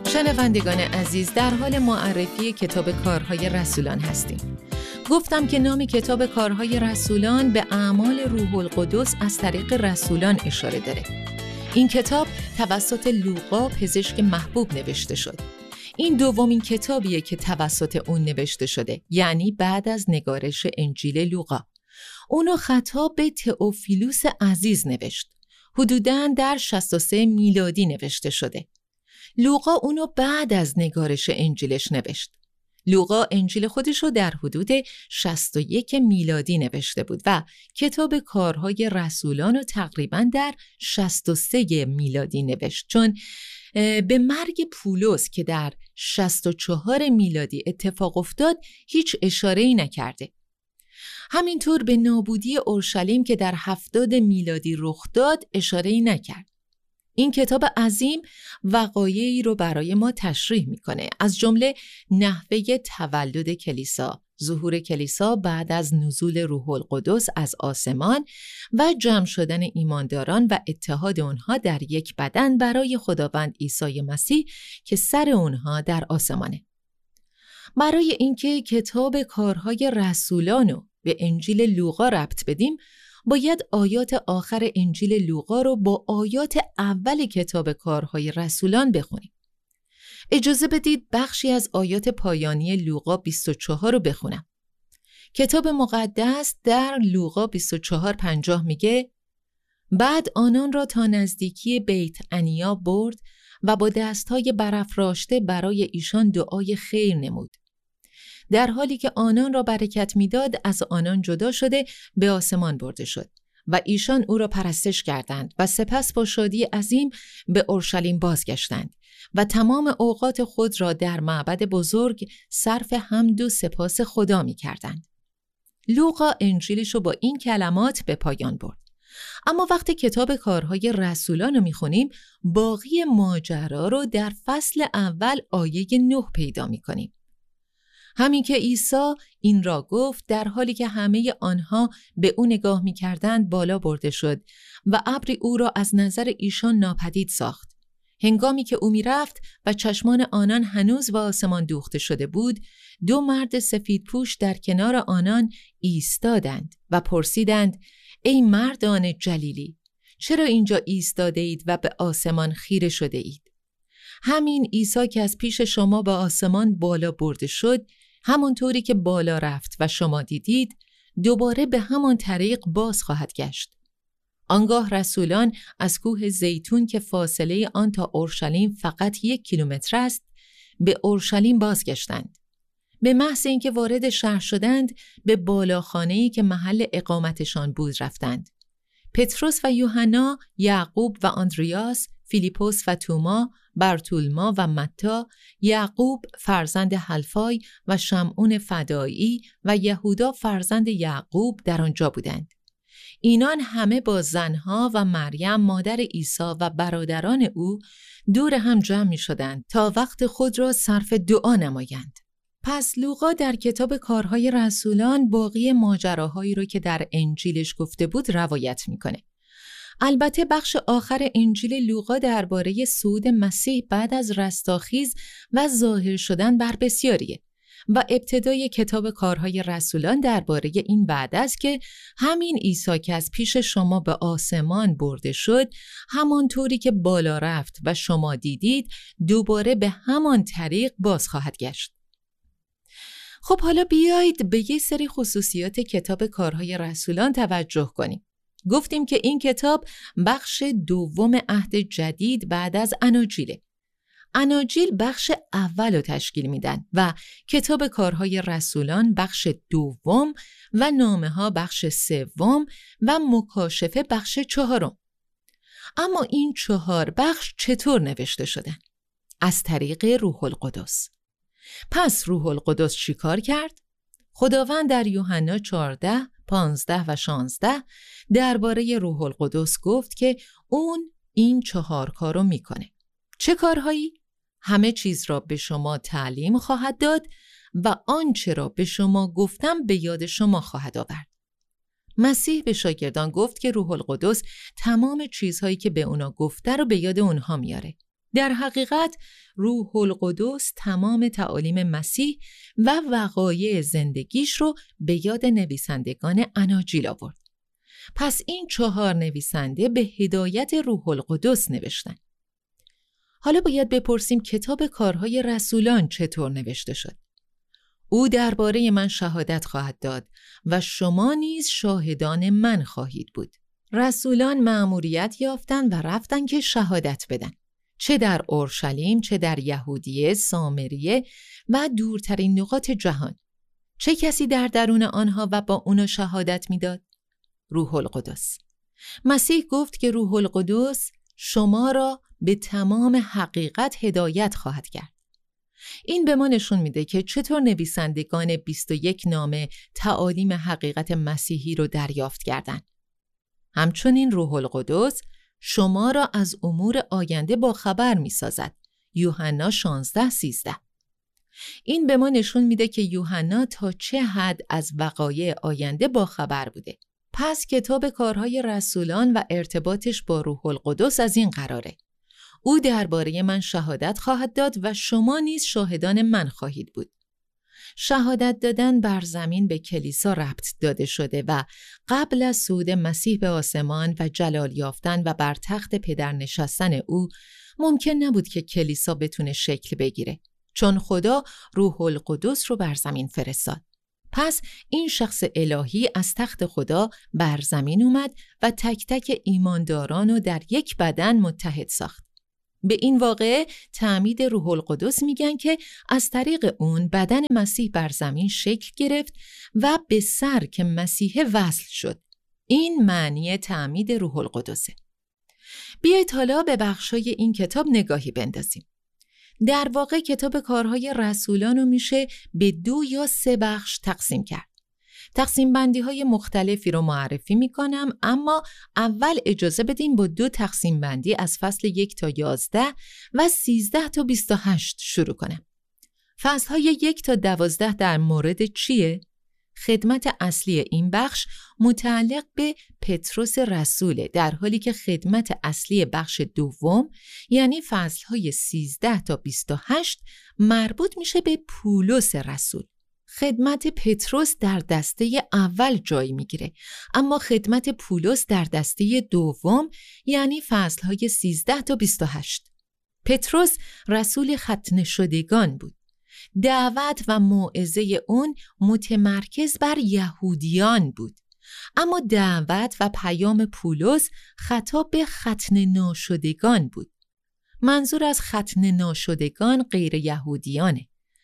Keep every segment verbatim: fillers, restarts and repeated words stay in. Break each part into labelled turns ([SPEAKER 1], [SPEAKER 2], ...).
[SPEAKER 1] شنوندگان عزیز، در حال معرفی کتاب کارهای رسولان هستیم. گفتم که نام کتاب کارهای رسولان به اعمال روح القدس از طریق رسولان اشاره داره. این کتاب توسط لوقا پزشک محبوب نوشته شد. این دومین کتابیه که توسط اون نوشته شده، یعنی بعد از نگارش انجیل لوقا. اونو خطاب به تئوفیلوس عزیز نوشت. حدوداً در شصت و سه میلادی نوشته شده. لوقا اونو بعد از نگارش انجیلش نوشت. لوقا انجیل خودشو در حدود شصت و یک میلادی نوشته بود و کتاب کارهای رسولان رو تقریباً در شصت و سه میلادی نوشت، چون به مرگ پولس که در شصت و چهار میلادی اتفاق افتاد هیچ اشاره‌ای نکرده. همینطور به نابودی اورشلیم که در هفتاد میلادی رخ داد اشاره‌ای نکرد. این کتاب عظیم وقایعی رو برای ما تشریح میکنه، از جمله نحوه تولد کلیسا، ظهور کلیسا بعد از نزول روح القدس از آسمان و جمع شدن ایمانداران و اتحاد اونها در یک بدن برای خداوند عیسی مسیح که سر اونها در آسمانه. برای اینکه کتاب کارهای رسولانو به انجیل لوقا ربط بدیم، باید آیات آخر انجیل لوقا رو با آیات اول کتاب کارهای رسولان بخونیم. اجازه بدید بخشی از آیات پایانی لوقا بیست و چهار رو بخونم. کتاب مقدس در لوقا بیست و چهار پنجاه میگه: بعد آنان را تا نزدیکی بیت عنیا برد و با دستهای برافراشته برای ایشان دعای خیر نمود. در حالی که آنان را برکت میداد، از آنان جدا شده به آسمان برده شد و ایشان او را پرستش کردند و سپس با شادی عظیم به اورشلیم بازگشتند و تمام اوقات خود را در معبد بزرگ صرف حمد و سپاس خدا می کردند. لوقا انجیلش رو با این کلمات به پایان برد. اما وقتی کتاب کارهای رسولان رو می خونیم، باقی ماجرا رو در فصل اول آیه نه پیدا می کنیم. همین که عیسی این را گفت، در حالی که همه آنها به او نگاه می کردند بالا برده شد و ابری او را از نظر ایشان ناپدید ساخت. هنگامی که او می رفت و چشمان آنان هنوز به آسمان دوخته شده بود، دو مرد سفید پوش در کنار آنان ایستادند و پرسیدند: ای مردان جلیلی، چرا اینجا ایستاده اید و به آسمان خیره شده اید؟ همین عیسی که از پیش شما به آسمان بالا برده شد، همانطوری که بالا رفت و شما دیدید، دوباره به همان طریق باز خواهد گشت. آنگاه رسولان از کوه زیتون که فاصله آن تا اورشلیم فقط یک کیلومتر است، به اورشلیم بازگشتند. به محض اینکه وارد شهر شدند، به بالاخانه‌ای که محل اقامتشان بود رفتند. پتروس و یوحنا، یعقوب و آندریاس، فیلیپوس و توما، برتولما و متی، یعقوب فرزند حلفای و شمعون فدایی و یهودا فرزند یعقوب در آنجا بودند. اینان همه با زنها و مریم مادر عیسی و برادران او دور هم جمع می شدند تا وقت خود را صرف دعا نمایند. پس لوقا در کتاب کارهای رسولان باقی ماجراهایی رو که در انجیلش گفته بود روایت میکنه. البته بخش آخر انجیل لوقا درباره صعود مسیح بعد از رستاخیز و ظاهر شدن بر بسیاریه و ابتدای کتاب کارهای رسولان درباره این بعد است که همین عیسی که از پیش شما به آسمان برده شد، همانطوری که بالا رفت و شما دیدید، دوباره به همان طریق باز خواهد گشت. خب حالا بیایید به یه سری خصوصیات کتاب کارهای رسولان توجه کنیم. گفتیم که این کتاب بخش دوم عهد جدید بعد از اناجیله. اناجیل بخش اول رو تشکیل میدن و کتاب کارهای رسولان بخش دوم و نامه ها بخش سوم و مکاشفه بخش چهارم. اما این چهار بخش چطور نوشته شدن؟ از طریق روح القدس. پس روح القدس چی کار کرد؟ خداوند در یوحنا چهارده، پانزده و شانزده درباره روح القدس گفت که اون این چهار کارو میکنه. چه کارهایی؟ همه چیز را به شما تعلیم خواهد داد و آنچه را به شما گفتم به یاد شما خواهد آورد. مسیح به شاگردان گفت که روح القدس تمام چیزهایی که به اونا گفته رو به یاد اونها میاره. در حقیقت روح القدس تمام تعالیم مسیح و وقایع زندگیش رو به یاد نویسندگان اناجیل آورد. پس این چهار نویسنده به هدایت روح القدس نوشتن. حالا باید بپرسیم کتاب کارهای رسولان چطور نوشته شد؟ او درباره من شهادت خواهد داد و شما نیز شاهدان من خواهید بود. رسولان مأموریت یافتند و رفتن که شهادت بدن، چه در اورشلیم، چه در یهودیه، سامریه و دورترین نقاط جهان. چه کسی در درون آنها و با اونا شهادت میداد؟ روح القدس. مسیح گفت که روح القدس شما را به تمام حقیقت هدایت خواهد کرد. این به ما نشون میده که چطور نویسندگان بیست و یک نامه تعالیم حقیقت مسیحی رو دریافت کردند. همچنین روح القدس شما را از امور آینده با خبر میسازد. یوحنا شانزده سیزده. این به ما نشون میده که یوحنا تا چه حد از وقایع آینده با خبر بوده. پس کتاب کارهای رسولان و ارتباطش با روح القدس از این قراره: او درباره من شهادت خواهد داد و شما نیز شاهدان من خواهید بود. شهادت دادن بر زمین به کلیسا ربط داده شده و قبل از صعود مسیح به آسمان و جلال یافتن و بر تخت پدر نشستن او ممکن نبود که کلیسا بتونه شکل بگیره، چون خدا روح القدس رو بر زمین فرستاد. پس این شخص الهی از تخت خدا بر زمین اومد و تک تک ایمانداران رو در یک بدن متحد ساخت. به این واقعه تعمید روح القدس میگن که از طریق اون بدن مسیح بر زمین شکل گرفت و به سر که مسیح وصل شد. این معنی تعمید روح القدسه. بیایید حالا به بخشای این کتاب نگاهی بندازیم. در واقع کتاب کارهای رسولان رو میشه به دو یا سه بخش تقسیم کرد. تقسیم بندی های مختلفی رو معرفی میکنم، اما اول اجازه بدین با دو تقسیم بندی از فصل یک تا یازده و سیزده تا بیست و هشت شروع کنم. فصل های یک تا دوازده در مورد چیه؟ خدمت اصلی این بخش متعلق به پتروس رسوله، در حالی که خدمت اصلی بخش دوم یعنی فصل های سیزده تا بیست و هشت مربوط میشه به پولس رسول. خدمت پتروس در دسته اول جای میگیره، اما خدمت پولس در دسته دوم یعنی فصل های سیزده تا بیست و هشت. پتروس رسول ختنه شدگان بود. دعوت و موعظه اون متمرکز بر یهودیان بود، اما دعوت و پیام پولس خطاب به ختنه ناشدگان بود. منظور از ختنه ناشدگان غیر یهودیانه.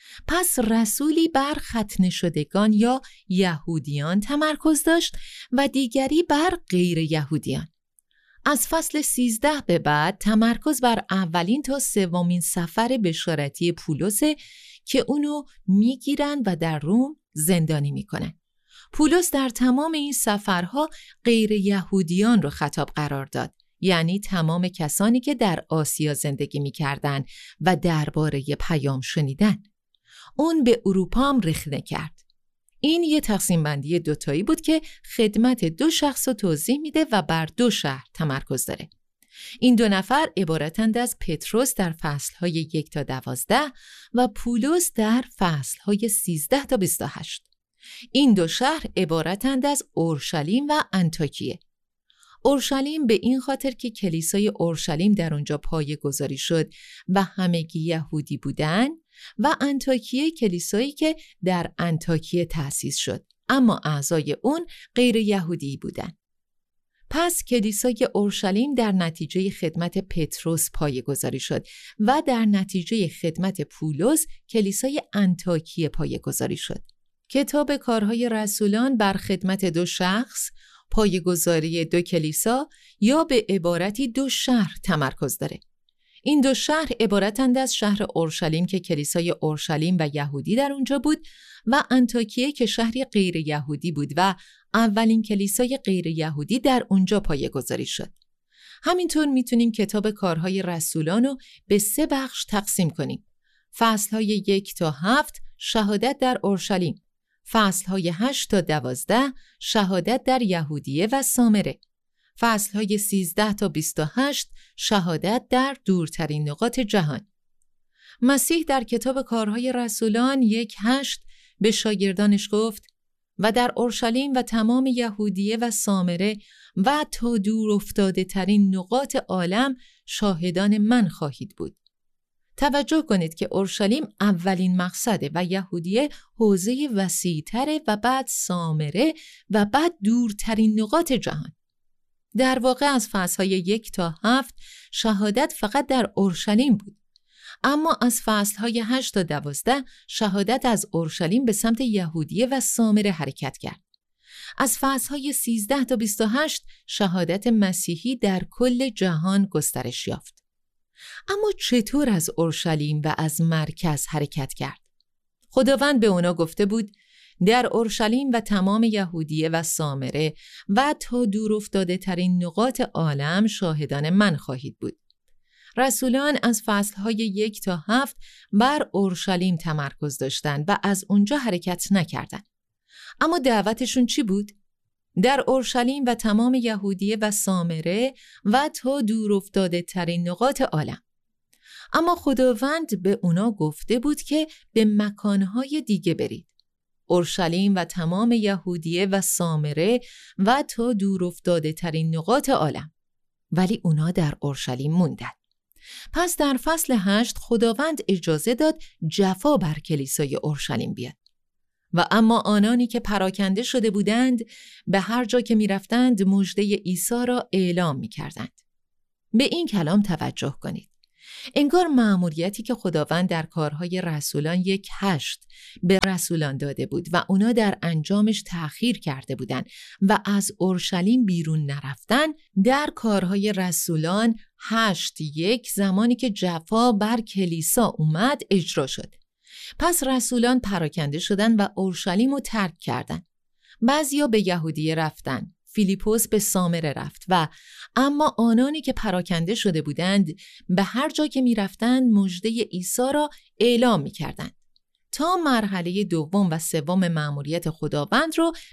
[SPEAKER 1] پس رسولی بر ختنه شدگان یا یهودیان تمرکز داشت و دیگری بر غیر یهودیان. از فصل سیزده به بعد تمرکز بر اولین تا سومین سفر بشارتی پولسه که اونو میگیرن و در روم زندانی میکنن. پولس در تمام این سفرها غیر یهودیان رو خطاب قرار داد، یعنی تمام کسانی که در آسیا زندگی میکردن و درباره پیام شنیدن. اون به اروپا هم رخنه کرد. این یه تقسیم بندی دوتایی بود که خدمت دو شخص رو توضیح میده و بر دو شهر تمرکز داره. این دو نفر عبارتند از پتروس در فصلهای یک تا دوازده و پولس در فصلهای سیزده تا بیست و هشت. این دو شهر عبارتند از اورشلیم و انطاکیه. اورشلیم به این خاطر که کلیسای اورشلیم در اونجا پایه گذاری شد و همگی یهودی بودن، و انطاکیه کلیسایی که در انطاکیه تأسیس شد، اما اعضای اون غیر یهودی بودن. پس کلیسای اورشلیم در نتیجه خدمت پتروس پایه گذاری شد و در نتیجه خدمت پولس کلیسای انطاکیه پایه گذاری شد. کتاب کارهای رسولان بر خدمت دو شخص، پایه‌گذاری دو کلیسا یا به عبارتی دو شهر تمرکز داره. این دو شهر عبارتند از شهر اورشلیم که کلیسای اورشلیم و یهودی در اونجا بود و انطاکیه که شهری غیر یهودی بود و اولین کلیسای غیر یهودی در اونجا پایه‌گذاری شد. همینطور میتونیم کتاب کارهای رسولان رو به سه بخش تقسیم کنیم. فصلهای یک تا هفت شهادت در اورشلیم، فصلهای هشت تا دوازده شهادت در یهودیه و سامره، فصلهای سیزده تا بیست و هشت شهادت در دورترین نقاط جهان. مسیح در کتاب کارهای رسولان یک هشت به شاگردانش گفت و در اورشلیم و تمام یهودیه و سامره و تا دور افتاده ترین نقاط عالم شاهدان من خواهید بود. توجه کنید که اورشلیم اولین مقصده و یهودیه حوزه وسیع‌تره و بعد سامره و بعد دورترین نقاط جهان. در واقع از فصلهای یک تا هفت شهادت فقط در اورشلیم بود، اما از فصلهای هشت تا دوازده شهادت از اورشلیم به سمت یهودیه و سامره حرکت کرد. از فصلهای سیزده تا بیست و هشت شهادت مسیحی در کل جهان گسترش یافت. اما چطور از اورشلیم و از مرکز حرکت کرد؟ خداوند به اونا گفته بود در اورشلیم و تمام یهودیه و سامره و تا دور افتاده ترین نقاط عالم شاهدان من خواهید بود. رسولان از فصلهای یک تا هفت بر اورشلیم تمرکز داشتند و از اونجا حرکت نکردند. اما دعوتشون چی بود؟ در اورشلیم و تمام یهودیه و سامره و تا دور افتاده ترین نقاط عالم. اما خداوند به اونا گفته بود که به مکانهای دیگه برید. اورشلیم و تمام یهودیه و سامره و تا دور افتاده ترین نقاط عالم. ولی اونا در اورشلیم موندن. پس در فصل هشت خداوند اجازه داد جفا بر کلیسای اورشلیم بیاد. و اما آنانی که پراکنده شده بودند به هر جا که می رفتند مژده عیسی را اعلام می کردند. به این کلام توجه کنید. انگار مأموریتی که خداوند در کارهای رسولان یک هشت به رسولان داده بود و اونا در انجامش تأخیر کرده بودند و از اورشلیم بیرون نرفتن، در کارهای رسولان هشت یک زمانی که جفا بر کلیسا اومد اجرا شد. پس رسولان پراکنده شدن و اورشلیم رو ترک کردن. بعضیا به یهودیه رفتن، فیلیپوس به سامره رفت و اما آنانی که پراکنده شده بودند به هر جا که می رفتند مژده عیسی را اعلام می کردند تا مرحله دوم و سوم مأموریت خداوند رو